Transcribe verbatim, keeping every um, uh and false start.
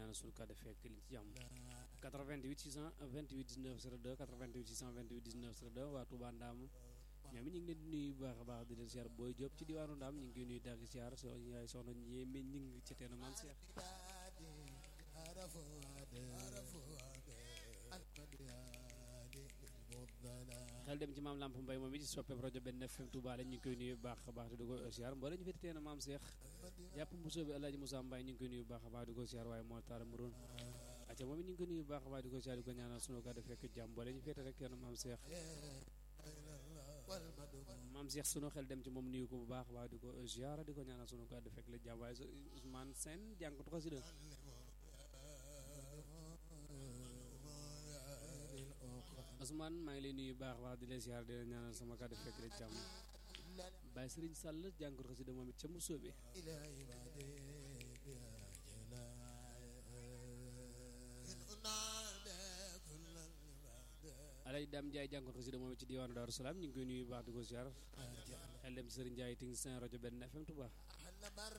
ñaanal sunu kàddu fekk li ci jàmm quatre-vingt-huit six cent vingt-huit dix-neuf zéro deux quatre-vingt-huit six cent vingt-huit dix-neuf zéro deux waa Touba Ndam ñoom it ñu ngi leen di nuyu bu baax a baax di leen siyaar Boy Diop ci diwaanu Ndam ñu ngi koy nuyu dagg siyaar so yaay soxna ñeeme ñu ngi ci teena maam Cheikh xel dem ci maam Lamp Mbay moom it ci soppeeb rajo benn F M Touba la ñu ngi koy nuyu bu baax a baax di ko siyaar mboo la ñu féete teena maam Cheikh jàpp mbusoo bi Alaaji Moussa Mbaye ñu ngi koy nuyu bu baax a baax di ko siyaar waaye moo taara muroon acca moom it ñu ngi koy nuyu bu baax a baax di ko siyaar di ko ñaanal sunu kàddu fekk jàmm mboo la ñu féete rek teena maam Cheikh maam Cheikh sunu xel dem ci moom nuyu ko bu baax a baax di ko siyaar di ko ñaanal sunu kàddu fekk la jàmm waaye Ousmane Sène jàngatu xasida Ousmane maa ngi lay nuyu baax a baax di leen siyaar di leen ñaanal sama kàddu fekk la jàmm Baye Serigne Sall jàngatu xasida moom it ca mu sóobe Alay Dame Ndiaye jàngatu xasida moom it ci diwaanu Daaru Salaam ñu ngi koy nuyu baax di ko siyaar xel dem ci Serigne Ndiaye ting Saint rajo benn F M Touba